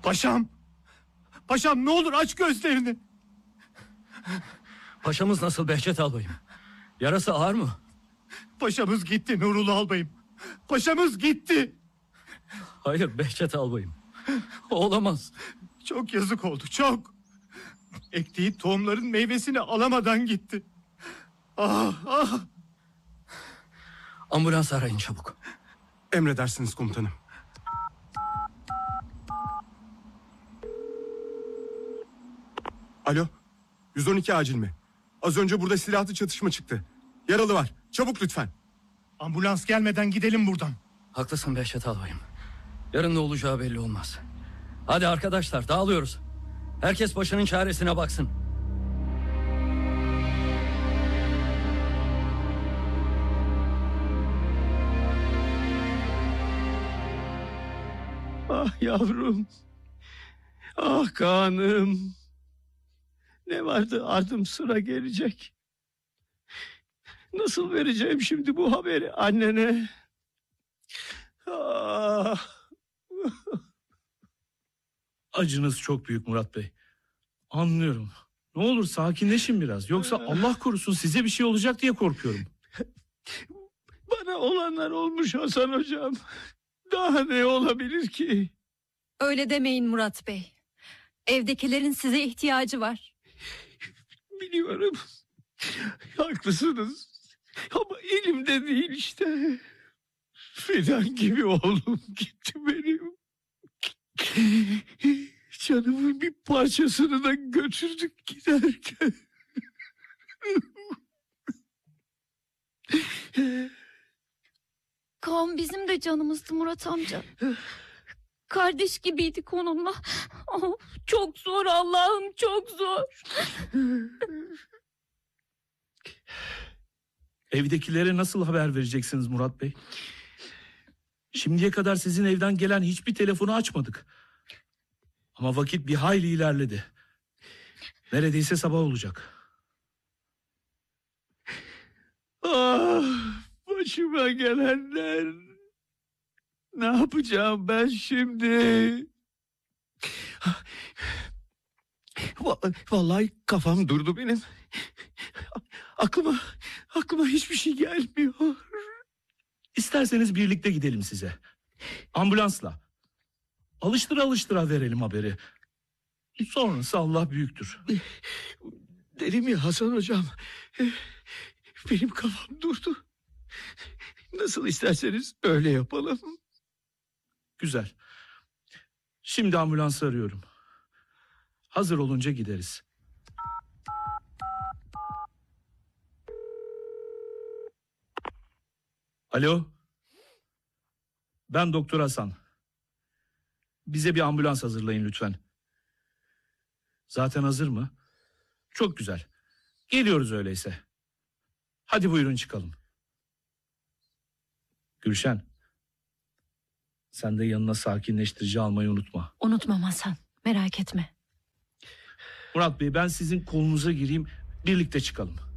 Paşam! Paşam ne olur aç gözlerini. Paşamız nasıl Behçet albayım? Yarası ağır mı? Paşamız gitti Nurullah albayım. Paşamız gitti. Hayır Behçet albayım. Olamaz. Çok yazık oldu, çok. Ektiği tohumların meyvesini alamadan gitti. Ah ah. Ambulans arayın çabuk. Emredersiniz komutanım. Alo, 112 acil mi? Az önce burada silahlı çatışma çıktı. Yaralı var. Çabuk lütfen. Ambulans gelmeden gidelim buradan. Haklısın Behçet albayım. Yarın ne olacağı belli olmaz. Hadi arkadaşlar dağılıyoruz. Herkes başının çaresine baksın. Ah yavrum. Ah Kaan'ım. Ne vardı ardım sıra gelecek. Nasıl vereceğim şimdi bu haberi annene? Ah. Acınız çok büyük Murat Bey. Anlıyorum. Ne olur sakinleşin biraz. Yoksa Allah korusun size bir şey olacak diye korkuyorum. Bana olanlar olmuş Hasan hocam. Daha ne olabilir ki? Öyle demeyin Murat Bey. Evdekilerin size ihtiyacı var. Biliyorum. Haklısınız. Ama elimde değil işte. Fidan gibi oğlum gitti benim. Canımın bir parçasını da götürdük giderken. Kaan bizim de canımızdı Murat amca. Kardeş gibiydik onunla. Oh, çok zor Allah'ım, çok zor. Evdekilere nasıl haber vereceksiniz Murat Bey? Şimdiye kadar sizin evden gelen hiçbir telefonu açmadık. Ama vakit bir hayli ilerledi. Neredeyse sabah olacak. Ah, başıma gelenler. Ne yapacağım ben şimdi? Vallahi kafam durdu benim. Aklıma hiçbir şey gelmiyor. İsterseniz birlikte gidelim size. Ambulansla. Alıştıra alıştıra verelim haberi. Sonrası Allah büyüktür. Dedim ya Hasan hocam. Benim kafam durdu. Nasıl isterseniz öyle yapalım. Güzel. Şimdi ambulansı arıyorum. Hazır olunca gideriz. Alo. Ben Doktor Hasan. Bize bir ambulans hazırlayın lütfen. Zaten hazır mı? Çok güzel. Geliyoruz öyleyse. Hadi buyurun çıkalım. Gülşen. Sen de yanına sakinleştirici almayı unutma. Unutmam Hasan, merak etme. Murat Bey ben sizin kolunuza gireyim, birlikte çıkalım.